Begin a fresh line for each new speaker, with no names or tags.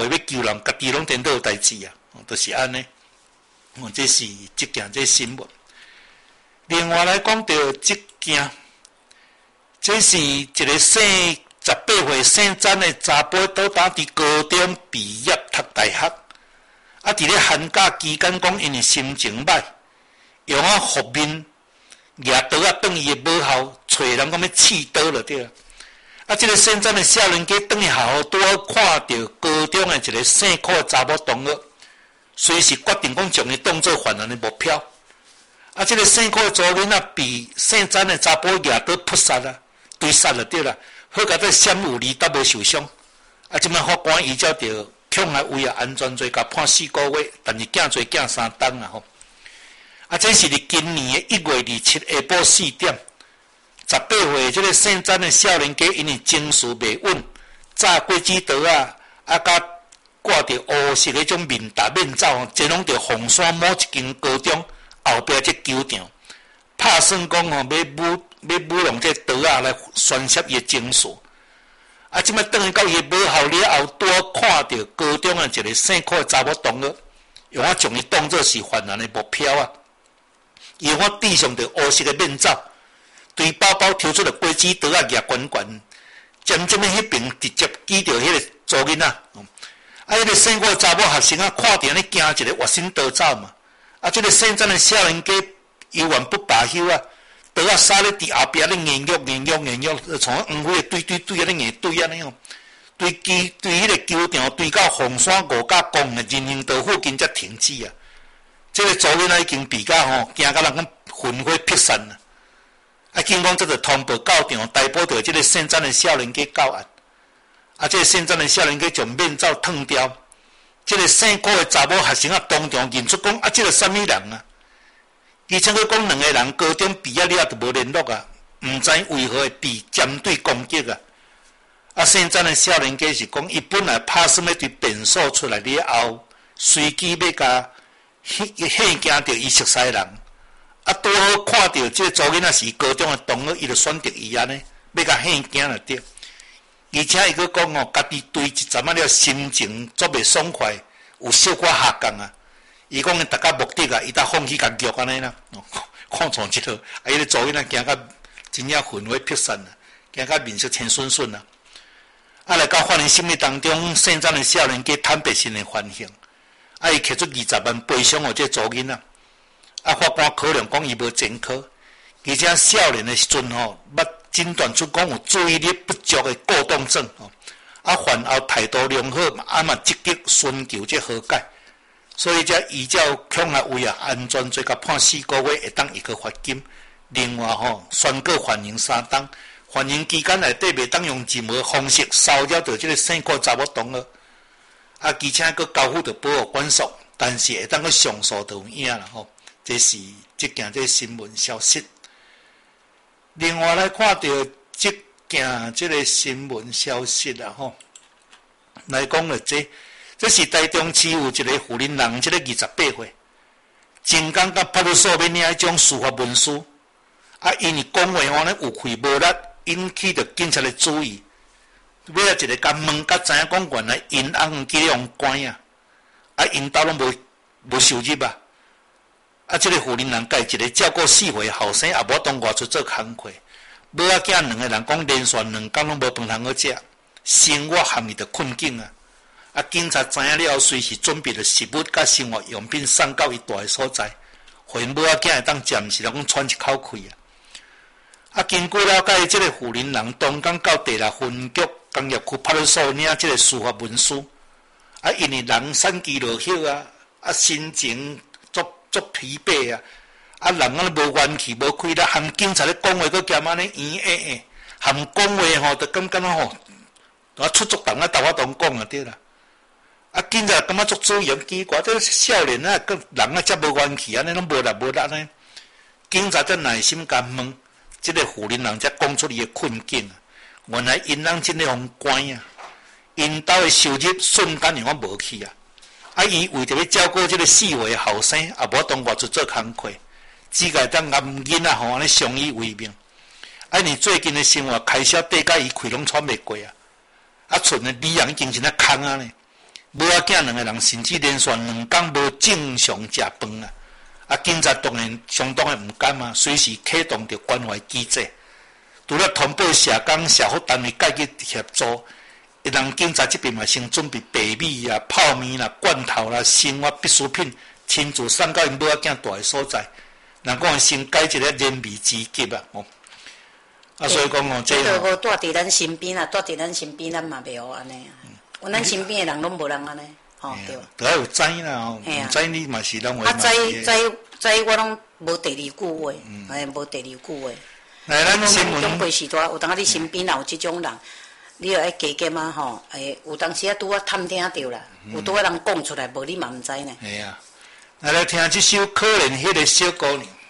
为要救人，家己拢颠倒有代志啊，就是安尼。这是这件这新闻。另外来讲到这件，这是一个18岁姓詹的查甫倒打伫高中毕业读大学，啊，伫咧寒假期间讲因为心情歹，用服面举刀啊，转伊的母校，找人讲要刺刀了对啊。啊，这个姓詹的少年家转去校拄好看到高中的一个姓柯的查某同学，随时决定讲将伊当作犯人的目标。啊，这个姓柯的查某囡仔被姓詹的查甫举刀扑杀啊，对杀了对啦。好甲这闪有离，但无受伤。啊，即摆法官依照着恐吓危害安全罪，甲判4个月，但是颈罪颈3档啊吼。啊，这是伫今年的1月27日下晡4点，18岁这个姓詹的少年家，因为情绪袂稳，炸果子刀啊，啊，甲挂着乌色的种面罩面罩，坐拢着凤山某一间高中后壁这球场，拍算讲吼要舞用这刀啊来宣泄伊的情绪。啊，即摆转去到伊的母校了后，拄好看到高中的一个姓柯的查某同学，用将伊当作是犯人的目标啊。伊用地上着乌色的面罩，对包包抽出了果子刀啊，举悬悬，渐渐的迄边直接击到迄个查囡仔。啊，迄个姓柯的查某学生啊，看着安尼惊一个活心逃走嘛。啊，这个姓詹的少年家犹原不罢休啊。刀啊，撒咧伫后壁咧研究，从黄灰堆啊咧硬堆啊尼哦，堆迄个球场堆到凤山5甲公的人行道附近才停止啊。这个查囡仔已经被甲吼惊甲人讲魂飞魄散啦。啊，警方则着通报到场逮捕到这个姓詹的少年家到案。啊，这个姓詹的少年家将面罩脱掉，这个姓柯的查某学生啊，当场认出讲啊，这个什么人啊？而且佮讲两个人高中毕业了都无联络啊，毋知为何会被针对攻击啊！啊，姓詹的少年家是讲，伊本来拍算要对变数出来了后，随机要甲吓惊着伊熟悉人，啊，拄好看到这个查囡仔是高中的同学，伊就选择伊安尼，要甲吓惊了对。而且伊佮讲哦，家己对一阵仔了心情足袂爽快，有小可下降啊。伊讲，大家目的啊，伊才放弃甲虐安尼啦。看从即落，啊，伊咧查囡仔惊甲真正魂飞魄散啊，惊甲面色青顺顺啊。啊，来到法庭审理当中，姓詹的少年家坦白性的反省，啊，伊摕出20万赔偿互这查囡仔。啊，法官考量讲伊无前科，而且少年的时阵吼，捌诊断出讲有注意力不足的过动症吼。啊，饭后态度良好，啊嘛积极寻求这和解。所以，才依照恐吓危害安全罪，甲判4个月，会当1个罚金。另外，宣告缓刑3档。缓刑期间内底，袂当用任何方式骚扰到这个姓柯查某同学。啊，而且佮交付着保护管束，但是会当佮上诉就有影啦吼。这是这件这新闻消息。另外来看到这件这个新闻消息啦吼，来讲了这是台中市有一个富林人，这个28岁，前工甲派出所要领迄种司法文书，啊，因为讲话呢有气无力，引起着警察的注意。尾仔一个甲问，甲知影讲原来因翁去用关啊，啊，因兜拢无收入啊，啊，这个富林人甲一个照顾4岁后生，也无当外出做工课，母仔囝两个人讲连续2工拢无饭通好食，生活陷入着困境啊。啊！警察知影了后，随时准备了食物甲生活用品送到伊住的所在，互因母仔囝会当暂时讲喘一口气啊！啊，经过了解，这个富林人当天到第6分局工业区派出所领这个司法文书，啊，因为人产期落休啊，啊，心情足疲惫啊，啊，人啊无元气无气力，含警察咧讲话，佮兼安尼含讲话吼，就感觉吼，啊，出足重啊，大法当讲啊，对啦。啊，警察感觉足注意，奇怪，这少年啊，个人啊，遮无元气，安尼拢无力呢。警察则耐心甲问，这个富林人才讲出伊的困境啊。原来因翁真咧互关啊，因兜的收入瞬间让我无去啊。啊，伊为着要照顾这个4岁后生，也无当外出做工课，只个当甲囡仔吼安尼相依为命。啊，因最近的生活开销底甲伊开拢喘袂过啊。啊，剩的利润已经真啊空啊呢。 母仔囝两个人甚至连续2天无正常食饭啊！啊，警察当然相当的毋甘啊，随时启动着关怀机制，除了通报社工、社福单位介入协助，一人警察这边嘛先准备白米啊、泡面啦、罐头啦、生活必需品，亲自送到因母仔囝住的所在。人讲先解一个燃眉之急啊！哦，啊，所以讲哦，
这个无住伫咱身边啊，住伫咱身边，咱嘛袂好安尼啊。有咱身边的人拢无人安尼，吼对。
都要有知啦，吼，唔知你嘛是拢会。
啊，知我拢无第二句话，无第二句话。
来，咱新闻。
长辈时代有当你身边若有即种人，你要爱加减啊吼，有当时啊拄啊探听到啦，有拄啊人讲出来，无你嘛毋知呢。
系啊，来听即首可怜迄个小姑娘。